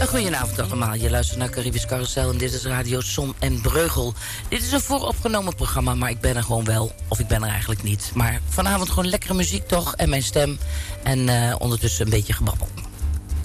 Goedenavond allemaal, je luistert naar Caribisch Carousel en dit is Radio Zon en Breugel. Dit is een vooropgenomen programma, maar ik ben er gewoon wel, of ik ben er eigenlijk niet. Maar vanavond gewoon lekkere muziek toch, en mijn stem en ondertussen een beetje gebabbel.